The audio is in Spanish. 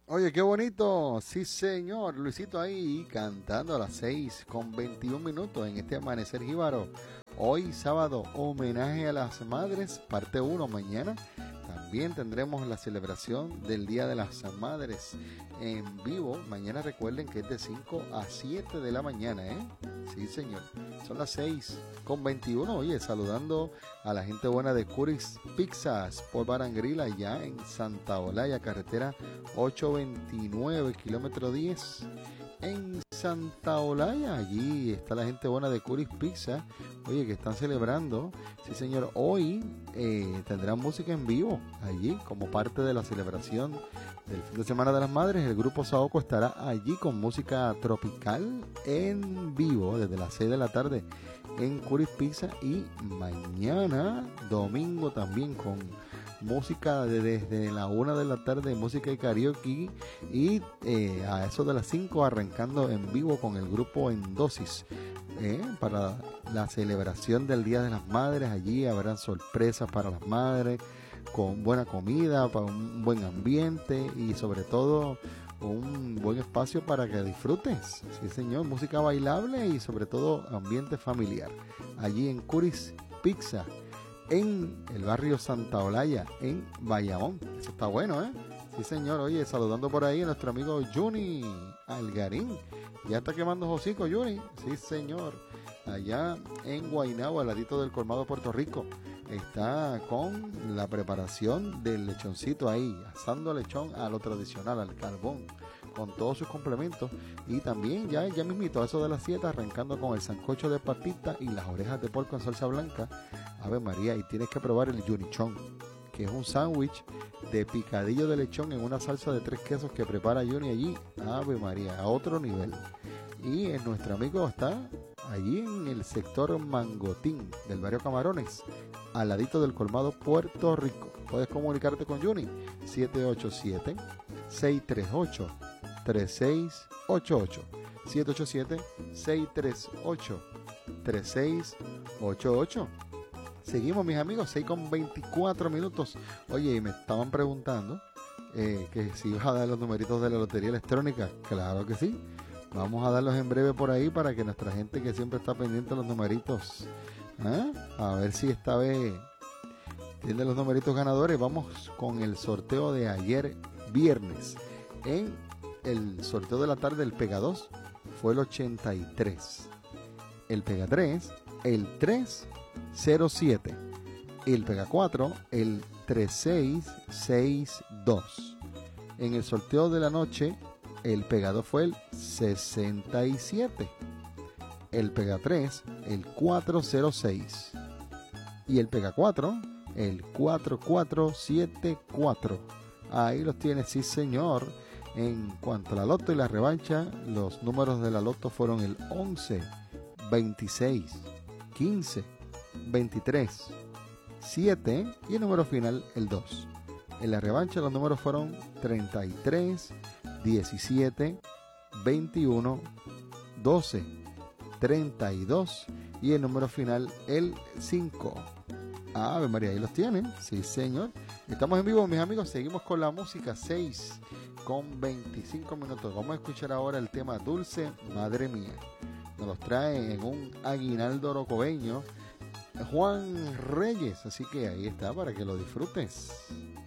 Oye, qué bonito. Sí, señor. Luisito ahí cantando a las 6:21 en este amanecer jíbaro. Hoy sábado, homenaje a las madres, parte uno. Mañana también tendremos la celebración del Día de las Madres en vivo. Mañana recuerden que es de 5 a 7 de la mañana, ¿eh? Sí, señor. Son las 6:21. Oye, saludando a la gente buena de Curis Pizzas por Barangril, allá en Santa Olaya, carretera 829, kilómetro 10. En Santa Olaya, allí está la gente buena de Curis Pizza. Oye, que están celebrando. Sí, señor. Hoy tendrán música en vivo allí como parte de la celebración del fin de semana de las madres. El grupo Saoco estará allí con música tropical en vivo desde las 6 de la tarde en Curis Pizza. Y mañana, domingo, también con música desde la 1 de la tarde, música y karaoke. Y a eso de las 5 arrancando en vivo con el grupo En Dosis. Para la celebración del Día de las Madres. Allí habrán sorpresas para las madres, con buena comida, para un buen ambiente y sobre todo un buen espacio para que disfrutes. Sí, señor, música bailable y sobre todo ambiente familiar. Allí en Curis Pizza, en el barrio Santa Olaya, en Bayamón. Eso está bueno, ¿eh? Sí, señor. Oye, saludando por ahí a nuestro amigo Juni Algarín. Ya está quemando hocico, Juni. Sí, señor. Allá en Guaynabo, al ladito del Colmado, Puerto Rico. Está con la preparación del lechoncito ahí, asando lechón a lo tradicional, al carbón, con todos sus complementos. Y también ya mismito, a eso de las 7, arrancando con el sancocho de patita y las orejas de puerco en salsa blanca. Ave María, y tienes que probar el yunichón, que es un sándwich de picadillo de lechón en una salsa de 3 quesos que prepara Juni allí. Ave María, a otro nivel. Y nuestro amigo está allí en el sector Mangotín del barrio Camarones, al ladito del Colmado, Puerto Rico. Puedes comunicarte con Juni 787-638-3688, 787-638-3688. Seguimos, mis amigos, 6:24. Oye, y me estaban preguntando que si ibas a dar los numeritos de la lotería electrónica. Claro que sí. Vamos a darlos en breve por ahí para que nuestra gente que siempre está pendiente de los numeritos, a ver si esta vez tiene los numeritos ganadores. Vamos con el sorteo de ayer viernes. En el sorteo de la tarde, el Pega 2 fue el 83. El Pega 3, el 307. El Pega 4, el 3662. En el sorteo de la noche, el Pega 2 fue el 67. El Pega 3, el 406. Y el Pega 4, el 4474. Ahí los tienes, sí, señor. En cuanto a la loto y la revancha, los números de la loto fueron el 11, 26, 15, 23, 7 y el número final el 2. En la revancha los números fueron 33, 17, 21, 12, 32 y el número final el 5. Ave María, ahí los tienen. Sí, señor. Estamos en vivo, mis amigos. Seguimos con la música. 6:25. Vamos a escuchar ahora el tema Dulce Madre Mía. Nos los trae en un aguinaldo orocobeño Juan Reyes. Así que ahí está para que lo disfrutes.